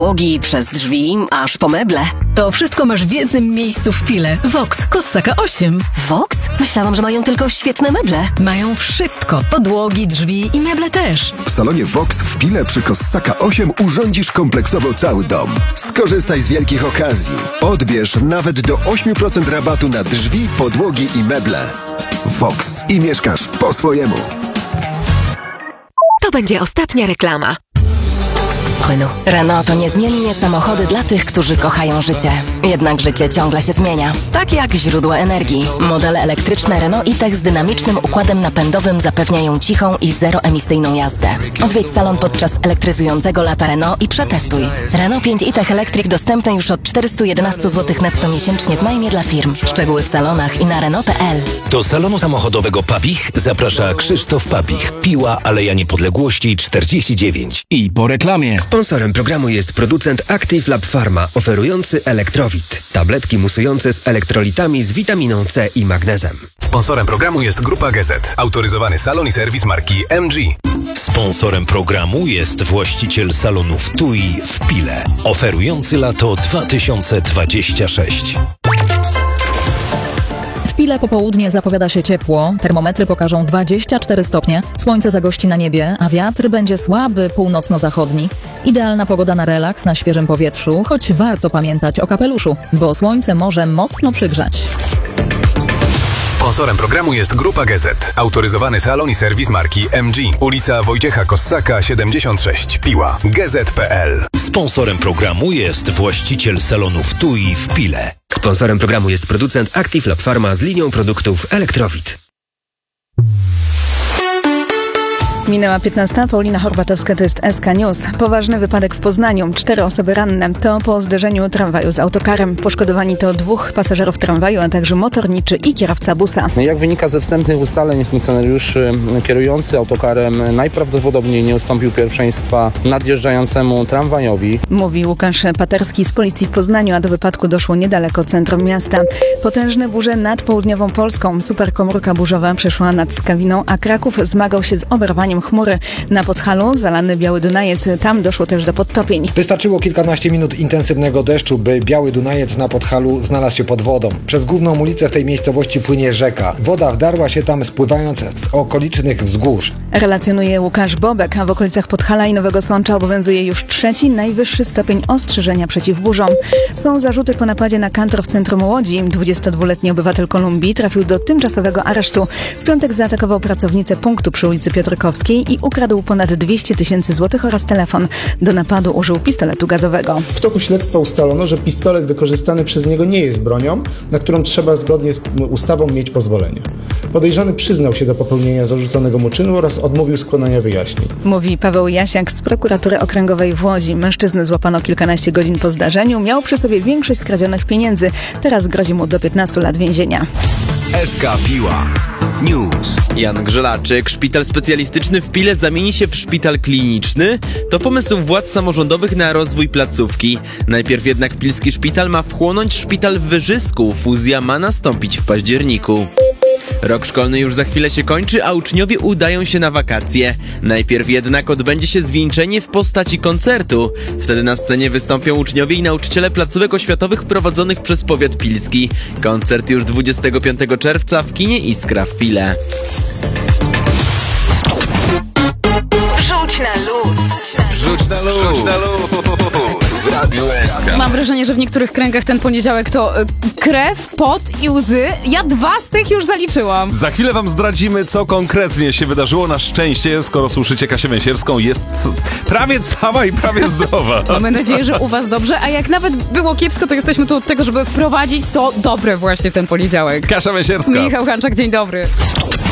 podłogi, przez drzwi, aż po meble. To wszystko masz w jednym miejscu w Pile. Vox, Kossaka 8. Vox? Myślałam, że mają tylko świetne meble. Mają wszystko. Podłogi, drzwi i meble też. W salonie Vox w Pile przy Kossaka 8 urządzisz kompleksowo cały dom. Skorzystaj z wielkich okazji. Odbierz nawet do 8% rabatu na drzwi, podłogi i meble. Vox. I mieszkasz po swojemu. To będzie ostatnia reklama. Renault to niezmiennie samochody dla tych, którzy kochają życie. Jednak życie ciągle się zmienia. Tak jak źródła energii. Modele elektryczne Renault e-Tech z dynamicznym układem napędowym zapewniają cichą i zeroemisyjną jazdę. Odwiedź salon podczas elektryzującego lata Renault i przetestuj. Renault 5 e-Tech Electric dostępny już od 411 zł netto miesięcznie w najmie dla firm. Szczegóły w salonach i na Renault.pl. Do salonu samochodowego Papich zaprasza Krzysztof Papich. Piła Aleja Niepodległości 49. I po reklamie. Sponsorem programu jest producent Active Lab Pharma, oferujący Elektrowit. Tabletki musujące z elektrolitami z witaminą C i magnezem. Sponsorem programu jest Grupa GZ, autoryzowany salon i serwis marki MG. Sponsorem programu jest właściciel salonów TUI w Pile, oferujący lato 2026. W Pile popołudnie zapowiada się ciepło, termometry pokażą 24 stopnie, słońce zagości na niebie, a wiatr będzie słaby północno-zachodni. Idealna pogoda na relaks na świeżym powietrzu, choć warto pamiętać o kapeluszu, bo słońce może mocno przygrzać. Sponsorem programu jest Grupa GZ, autoryzowany salon i serwis marki MG. Ulica Wojciecha Kossaka 76, Piła, gz.pl. Sponsorem programu jest właściciel salonów TUI w Pile. Sponsorem programu jest producent Active Lab Pharma z linią produktów Elektrowit. Minęła 15. Paulina Horbatowska, to jest SK News. Poważny wypadek w Poznaniu. 4 osoby ranne. To po zderzeniu tramwaju z autokarem. Poszkodowani to 2 pasażerów tramwaju, a także motorniczy i kierowca busa. Jak wynika ze wstępnych ustaleń funkcjonariuszy, kierujący autokarem najprawdopodobniej nie ustąpił pierwszeństwa nadjeżdżającemu tramwajowi. Mówi Łukasz Paterski z policji w Poznaniu, a do wypadku doszło niedaleko centrum miasta. Potężne burze nad południową Polską. Superkomórka burzowa przeszła nad Skawiną, a Kraków zmagał się z oberwaniem chmury. Na Podhalu zalany Biały Dunajec, tam doszło też do podtopień. Wystarczyło kilkanaście minut intensywnego deszczu, by Biały Dunajec na Podhalu znalazł się pod wodą. Przez główną ulicę w tej miejscowości płynie rzeka. Woda wdarła się tam, spływając z okolicznych wzgórz. Relacjonuje Łukasz Bobek, a w okolicach Podhala i Nowego Sącza obowiązuje już 3. najwyższy stopień ostrzeżenia przeciw burzom. Są zarzuty po napadzie na kantor w centrum Łodzi. 22-letni obywatel Kolumbii trafił do tymczasowego aresztu. W piątek zaatakował pracownicę punktu przy ulicy Piotrkowskiej i ukradł ponad 200 000 złotych oraz telefon. Do napadu użył pistoletu gazowego. W toku śledztwa ustalono, że pistolet wykorzystany przez niego nie jest bronią, na którą trzeba zgodnie z ustawą mieć pozwolenie. Podejrzany przyznał się do popełnienia zarzuconego mu czynu oraz odmówił składania wyjaśnień. Mówi Paweł Jasiak z prokuratury okręgowej w Łodzi. Mężczyznę złapano kilkanaście godzin po zdarzeniu. Miał przy sobie większość skradzionych pieniędzy. Teraz grozi mu do 15 lat więzienia. SK Piła News. Jan Grzelaczyk. Szpital specjalistyczny w Pile zamieni się w szpital kliniczny? To pomysł władz samorządowych na rozwój placówki. Najpierw jednak pilski szpital ma wchłonąć szpital w Wyżysku. Fuzja ma nastąpić w październiku. Rok szkolny już za chwilę się kończy, a uczniowie udają się na wakacje. Najpierw jednak odbędzie się zwieńczenie w postaci koncertu. Wtedy na scenie wystąpią uczniowie i nauczyciele placówek oświatowych prowadzonych przez powiat pilski. Koncert już 25 czerwca w kinie Iskra w Pile. Wrzuć na luz. Wrzuć na luz. Wrzuć na luz. W Radiu SK. Mam wrażenie, że w niektórych kręgach ten poniedziałek to krew, pot i łzy. Ja 2 z tych już zaliczyłam. Za chwilę wam zdradzimy, co konkretnie się wydarzyło. Na szczęście, skoro słyszycie Kasię Węsierską, jest prawie cała i prawie zdrowa. Mamy nadzieję, że u was dobrze, a jak nawet było kiepsko, to jesteśmy tu od tego, żeby wprowadzić to dobre właśnie w ten poniedziałek. Kasia Węsierska. Michał Hanczak, dzień dobry.